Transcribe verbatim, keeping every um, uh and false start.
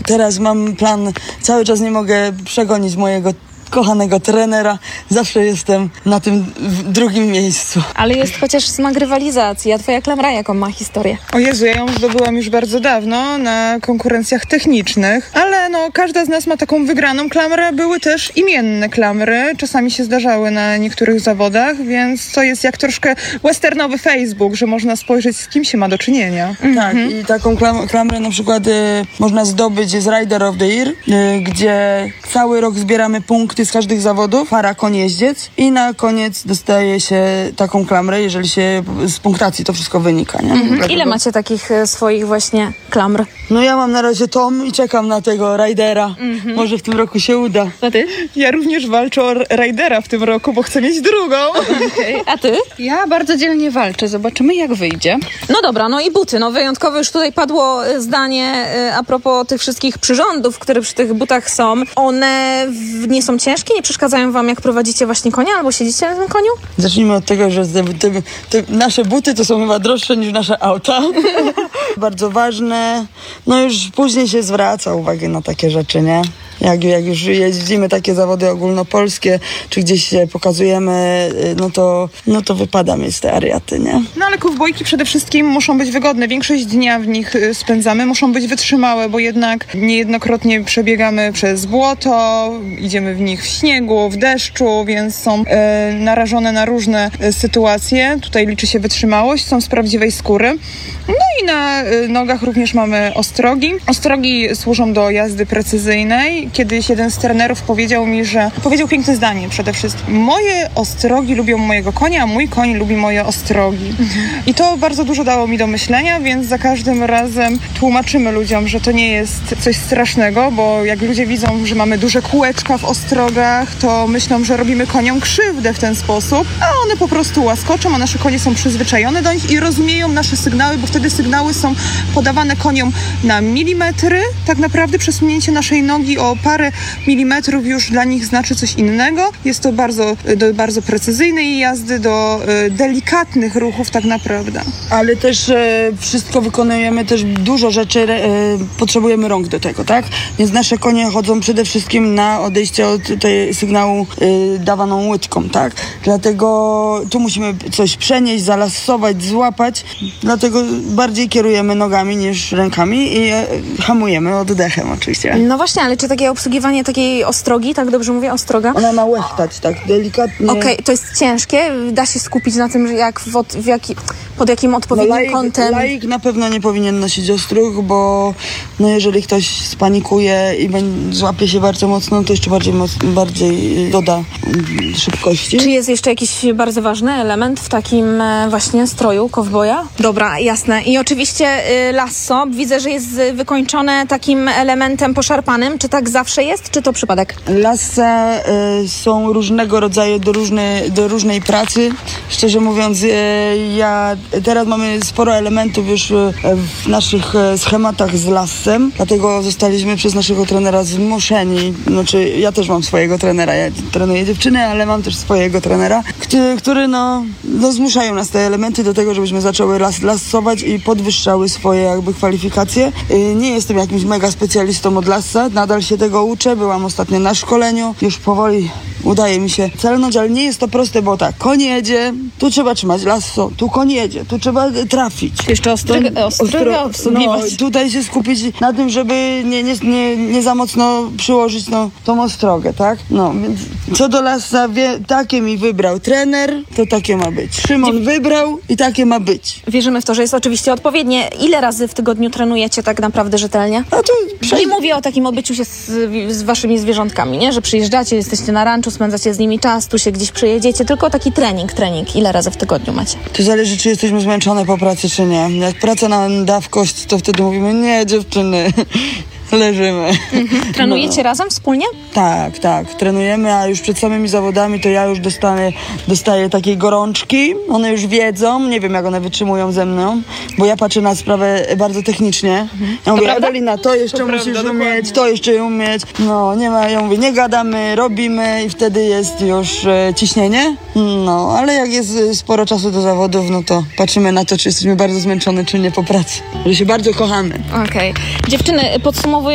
teraz mam plan, cały czas nie mogę przegonić mojego kochanego trenera. Zawsze jestem na tym drugim miejscu. Ale jest chociaż smak rywalizacji. A twoja klamra jaką ma historię? O Jezu, ja ją zdobyłam już bardzo dawno na konkurencjach technicznych, ale no każda z nas ma taką wygraną klamrę. Były też imienne klamry. Czasami się zdarzały na niektórych zawodach, więc to jest jak troszkę westernowy Facebook, że można spojrzeć, z kim się ma do czynienia. Tak, mhm. I taką klam- klamrę na przykład y, można zdobyć z Rider of the Year, y, gdzie cały rok zbieramy punkty z każdych zawodów, para, koń, jeździec i na koniec dostaje się taką klamrę, jeżeli się z punktacji to wszystko wynika, nie? Mhm. Ile macie takich e, swoich właśnie klamr? No ja mam na razie Tom i czekam na tego Ridera. Mhm. Może w tym roku się uda. A ty? Ja również walczę o Ridera w tym roku, bo chcę mieć drugą. Okay. A ty? Ja bardzo dzielnie walczę. Zobaczymy, jak wyjdzie. No dobra, no i buty. No wyjątkowo już tutaj padło zdanie y, a propos tych wszystkich przyrządów, które przy tych butach są. One w, nie są ciężkie? Nie przeszkadzają wam, jak prowadzicie właśnie konia albo siedzicie na tym koniu? Zacznijmy od tego, że te, te, te nasze buty to są chyba droższe niż nasze auta. Bardzo ważne. No już później się zwraca uwagę na takie rzeczy, nie? Jak, jak już jeździmy takie zawody ogólnopolskie, czy gdzieś się pokazujemy, no to, no to wypada mieć te ariaty, nie? No ale kowbojki przede wszystkim muszą być wygodne. Większość dnia w nich spędzamy. Muszą być wytrzymałe, bo jednak niejednokrotnie przebiegamy przez błoto, idziemy w nich w śniegu, w deszczu, więc są e, narażone na różne e, sytuacje. Tutaj liczy się wytrzymałość, są z prawdziwej skóry. No i na e, nogach również mamy ostrogi. Ostrogi służą do jazdy precyzyjnej. Kiedyś jeden z trenerów powiedział mi, że powiedział piękne zdanie przede wszystkim. Moje ostrogi lubią mojego konia, a mój koń lubi moje ostrogi. Mhm. I to bardzo dużo dało mi do myślenia, więc za każdym razem tłumaczymy ludziom, że to nie jest coś strasznego, bo jak ludzie widzą, że mamy duże kółeczka w ostrogach, to myślą, że robimy koniom krzywdę w ten sposób, a one po prostu łaskoczą, a nasze konie są przyzwyczajone do nich i rozumieją nasze sygnały, bo wtedy sygnały są podawane koniom na milimetry. Tak naprawdę przesunięcie naszej nogi o parę milimetrów już dla nich znaczy coś innego. Jest to bardzo, do bardzo precyzyjnej jazdy, do y, delikatnych ruchów tak naprawdę. Ale też e, wszystko wykonujemy, też dużo rzeczy e, potrzebujemy rąk do tego, tak? Więc nasze konie chodzą przede wszystkim na odejście od tej sygnału e, dawaną łydką, tak? Dlatego tu musimy coś przenieść, zalasować, złapać. Dlatego bardziej kierujemy nogami niż rękami i e, hamujemy oddechem oczywiście. No właśnie, ale czy takie obsługiwanie takiej ostrogi, tak dobrze mówię, ostroga? Ona ma łechtać tak delikatnie. Okej, okay, to jest ciężkie? Da się skupić na tym, że jak w, od, w jaki, pod jakim odpowiednim no, laik, kątem? Laik na pewno nie powinien nosić ostróg, bo no jeżeli ktoś spanikuje i będzie, złapie się bardzo mocno, to jeszcze bardziej, moc, bardziej doda szybkości. Czy jest jeszcze jakiś bardzo ważny element w takim właśnie stroju kowboja? Dobra, jasne. I oczywiście y, lasso, widzę, że jest wykończone takim elementem poszarpanym. Czy tak zawsze jest, czy to przypadek? Lassa y, są różnego rodzaju do, różnej, do różnej pracy. Szczerze mówiąc, y, ja teraz mamy sporo elementów już y, w naszych y, schematach z lassem, dlatego zostaliśmy przez naszego trenera zmuszeni. Znaczy, ja też mam swojego trenera, ja trenuję dziewczyny, ale mam też swojego trenera, który, który no, no zmuszają nas te elementy do tego, żebyśmy zaczęły las, lassować i podwyższały swoje jakby kwalifikacje. Y, nie jestem jakimś mega specjalistą od lassa, nadal się tego uczę, byłam ostatnio na szkoleniu, już powoli udaje mi się celnąć, ale nie jest to proste, bo tak, koń jedzie, tu trzeba trzymać lasso, tu koń jedzie, tu trzeba trafić. Jeszcze ostry, ostry, ostry, no, tutaj się skupić na tym, żeby nie, nie, nie, nie za mocno przyłożyć no, tą ostrogę, tak? No, więc co do lassa, wie, takie mi wybrał trener, to takie ma być. Szymon wybrał i takie ma być. Wierzymy w to, że jest oczywiście odpowiednie. Ile razy w tygodniu trenujecie tak naprawdę rzetelnie? A to prze... Nie mówię o takim obyciu się z, z waszymi zwierzątkami, nie? Że przyjeżdżacie, jesteście na ranczu, spędzacie z nimi czas, tu się gdzieś przyjedziecie, tylko taki trening, trening. Ile razy w tygodniu macie? To zależy, czy jesteśmy zmęczone po pracy, czy nie. Jak praca nam da w kość, to wtedy mówimy, nie dziewczyny, leżymy. Mhm. Trenujecie no. razem wspólnie? Tak, tak. Trenujemy, a już przed samymi zawodami to ja już dostanę, dostaję takiej gorączki. One już wiedzą, nie wiem jak one wytrzymują ze mną, bo ja patrzę na sprawę bardzo technicznie. Mhm. Ja mówię, Ewelina, to jeszcze to musisz prawda, umieć, dokładnie. to jeszcze umieć. No, nie ma, ja mówię, nie gadamy, robimy i wtedy jest już e, ciśnienie. No, ale jak jest sporo czasu do zawodów, no to patrzymy na to, czy jesteśmy bardzo zmęczone, czy nie po pracy. Że się bardzo kochamy. Okej. Okay. Dziewczyny, podsumowując